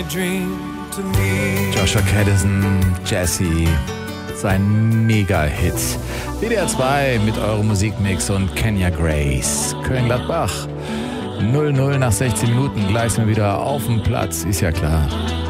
Joshua Caddison, Jesse, sein Mega-Hit. WDR 2 mit eurem Musikmix und Kenya Grace. Köln-Gladbach 0-0 nach 16 Minuten. Gleich sind wir wieder auf dem Platz, ist ja klar.